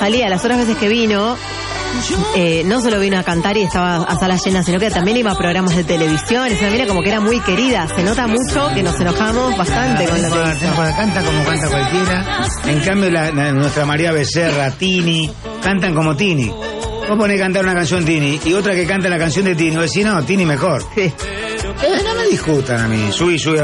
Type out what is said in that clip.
salía, las otras veces que vino, no solo vino a cantar y estaba a salas llenas, sino que también iba a programas de televisión. Esa mina como que era muy querida. Se nota mucho que nos enojamos bastante con la televisión. Canta como canta cualquiera. En cambio, nuestra María Becerra, Tini, cantan como Tini. Vos ponés a cantar una canción Tini y otra que canta la canción de Tini, vos decís, no, Tini mejor. Sí. No me discutan a mí, subí